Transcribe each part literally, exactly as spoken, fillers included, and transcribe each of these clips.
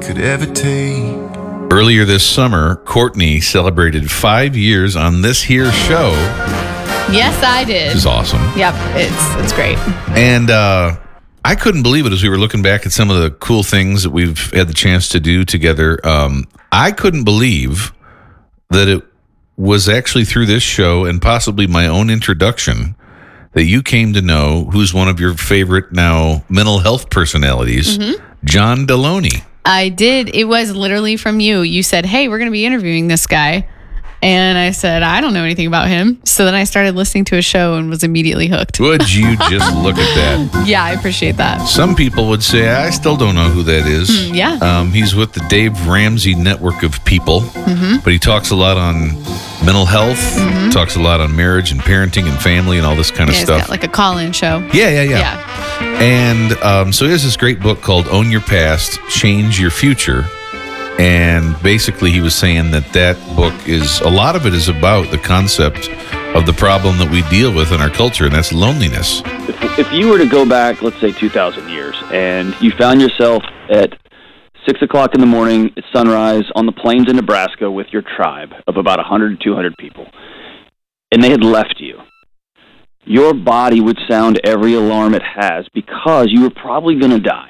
could ever take. Earlier this summer, Courtney celebrated five years on this here show. Yes, I did. Which is awesome. Yep, it's it's great. And uh, I couldn't believe it as we were looking back at some of the cool things that we've had the chance to do together. Um, I couldn't believe that it was actually through this show and possibly my own introduction that you came to know who's one of your favorite now mental health personalities, mm-hmm. John Deloney. I did. It was literally from you. You said, hey, we're going to be interviewing this guy. And I said, I don't know anything about him. So then I started listening to a show and was immediately hooked. Would you just look at that? Yeah, I appreciate that. Some people would say, I still don't know who that is. Mm, yeah. Um, he's with the Dave Ramsey network of people, mm-hmm. but he talks a lot on mental health, mm-hmm. talks a lot on marriage and parenting and family and all this kind of yeah, stuff. He's got like a call-in show. Yeah, yeah, yeah. Yeah. And um, so he has this great book called Own Your Past, Change Your Future. And basically he was saying that that book is, a lot of it is about the concept of the problem that we deal with in our culture, and that's loneliness. If, if you were to go back, let's say two thousand years, and you found yourself at six o'clock in the morning at sunrise on the plains in Nebraska with your tribe of about one hundred to two hundred people, and they had left you, your body would sound every alarm it has because you were probably going to die.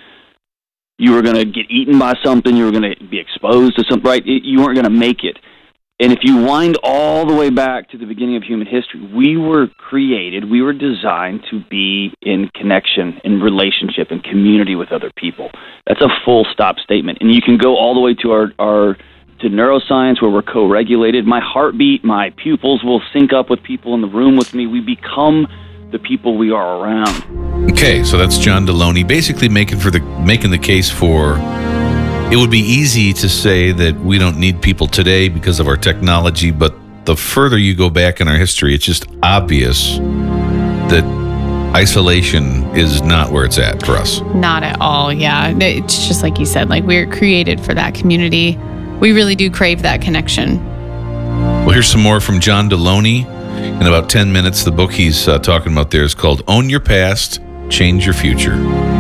You were going to get eaten by something. You were going to be exposed to something, right? You weren't going to make it. And if you wind all the way back to the beginning of human history, we were created, we were designed to be in connection, in relationship, in community with other people. That's a full stop statement. And you can go all the way to our, our to neuroscience where we're co-regulated. My heartbeat, my pupils will sync up with people in the room with me. We become the people we are around. Okay, so that's John Deloney, basically making for the making the case for it would be easy to say that we don't need people today because of our technology, but the further you go back in our history, it's just obvious that isolation is not where it's at for us. Not at all, yeah. It's just like you said, like we're created for that community. We really do crave that connection. Well, here's some more from John Deloney. In about ten minutes, the book he's uh, talking about there is called Own Your Past, Change Your Future.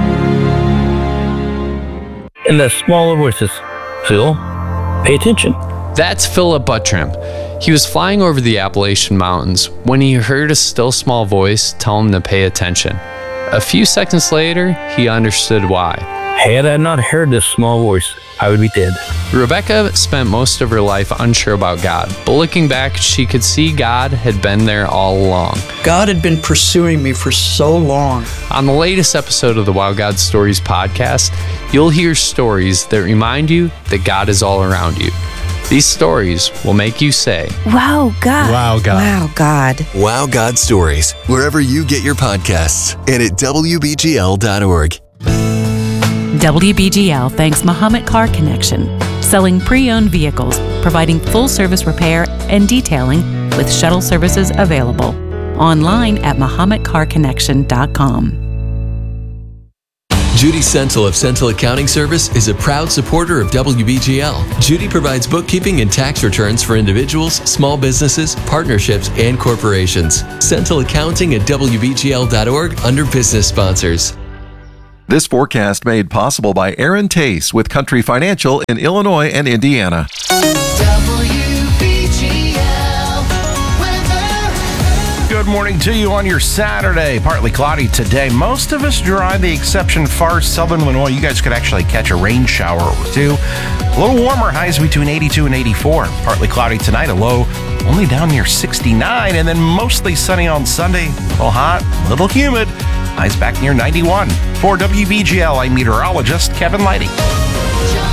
And the smaller voices. Phil, pay attention. That's Philip Buttram. He was flying over the Appalachian Mountains when he heard a still small voice tell him to pay attention. A few seconds later, he understood why. Had I not heard this small voice, I would be dead. Rebecca spent most of her life unsure about God, but looking back, she could see God had been there all along. God had been pursuing me for so long. On the latest episode of the Wow God Stories podcast, you'll hear stories that remind you that God is all around you. These stories will make you say, Wow, God. Wow, God. Wow, God. Wow God Stories, wherever you get your podcasts and at W B G L dot org. W B G L thanks Muhammad Car Connection, selling pre-owned vehicles, providing full-service repair and detailing with shuttle services available. Online at Muhammad Car Connection dot com. Judy Sentel of Sentel Accounting Service is a proud supporter of W B G L. Judy provides bookkeeping and tax returns for individuals, small businesses, partnerships, and corporations. Sentel Accounting at W B G L dot org under business sponsors. This forecast made possible by Aaron Tace with Country Financial in Illinois and Indiana. Good morning to you on your Saturday. Partly cloudy today. Most of us dry, the exception far southern Illinois. You guys could actually catch a rain shower or two. A little warmer, highs between eighty-two and eighty-four. Partly cloudy tonight, a low only down near sixty-nine, and then mostly sunny on Sunday. A little hot, a little humid. Highs back near ninety-one. For W B G L, I'm meteorologist Kevin Lighty.